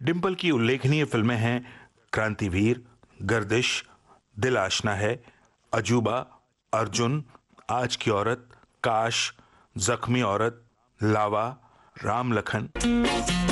डिंपल की उल्लेखनीय फिल्में हैं क्रांतिवीर, गर्दिश, दिल आशना है, अजूबा, अर्जुन, आज की औरत, काश, जख्मी औरत, लावा, राम लखन।